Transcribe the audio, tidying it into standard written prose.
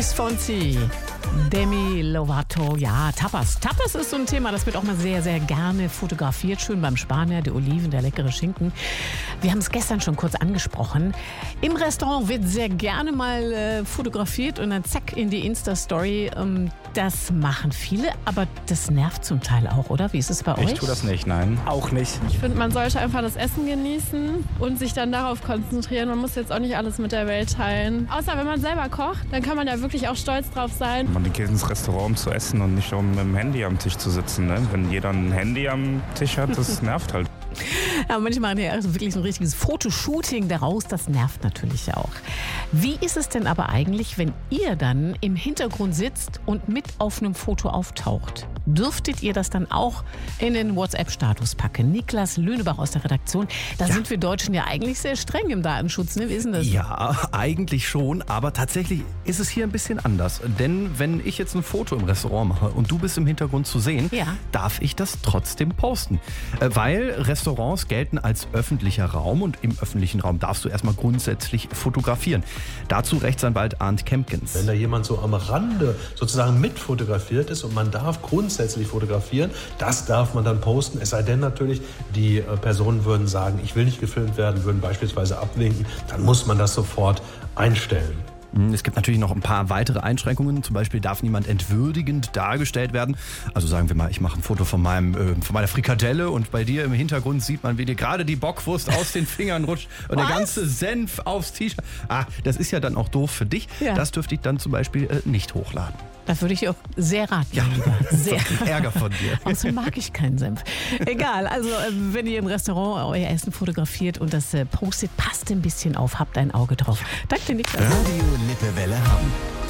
Luis Fonsi, Demi Lovato, ja, Tapas. Tapas ist so ein Thema, das wird auch mal sehr, sehr gerne fotografiert. Schön beim Spanier, die Oliven, der leckere Schinken. Wir haben es gestern schon kurz angesprochen. Im Restaurant wird sehr gerne mal fotografiert und dann zack in die Insta-Story. Das machen viele, aber das nervt zum Teil auch, oder? Wie ist es bei euch? Ich tue das nicht, nein. Auch nicht. Ich finde, man sollte einfach das Essen genießen und sich dann darauf konzentrieren. Man muss jetzt auch nicht alles mit der Welt teilen. Außer wenn man selber kocht, dann kann man ja wirklich auch stolz drauf sein. Man geht ins Restaurant, um zu essen und nicht um mit dem Handy am Tisch zu sitzen. Ne? Wenn jeder ein Handy am Tisch hat, das nervt halt. Ja, manche machen ja wirklich so ein richtiges Fotoshooting daraus. Das nervt natürlich auch. Wie ist es denn aber eigentlich, wenn ihr dann im Hintergrund sitzt und mit auf einem Foto auftaucht? Dürftet ihr das dann auch in den WhatsApp-Status packen? Niklas Lünebach aus der Redaktion. Da sind wir Deutschen ja eigentlich sehr streng im Datenschutz. Ne? Wie ist denn das? Ja, eigentlich schon, aber tatsächlich ist es hier ein bisschen anders. Denn wenn ich jetzt ein Foto im Restaurant mache und du bist im Hintergrund zu sehen, darf ich das trotzdem posten. Weil Restaurants gelten als öffentlicher Raum und im öffentlichen Raum darfst du erstmal grundsätzlich fotografieren. Dazu Rechtsanwalt Arndt Kempkens. Wenn da jemand so am Rande sozusagen mitfotografiert ist und man darf grundsätzlich fotografieren, das darf man dann posten. Es sei denn natürlich, die Personen würden sagen, ich will nicht gefilmt werden, würden beispielsweise abwinken, dann muss man das sofort einstellen. Es gibt natürlich noch ein paar weitere Einschränkungen. Zum Beispiel darf niemand entwürdigend dargestellt werden. Also sagen wir mal, ich mache ein Foto von meiner Frikadelle und bei dir im Hintergrund sieht man, wie dir gerade die Bockwurst aus den Fingern rutscht und der ganze Senf aufs T-Shirt. Das ist ja dann auch doof für dich. Ja. Das dürfte ich dann zum Beispiel nicht hochladen. Das würde ich dir auch sehr raten. Ja, sehr. Ärger von dir. Außerdem mag ich keinen Senf. Egal, also wenn ihr im Restaurant euer Essen fotografiert und das postet, passt ein bisschen auf, habt ein Auge drauf. Danke, Niklas. Radio Lippewelle Hamm.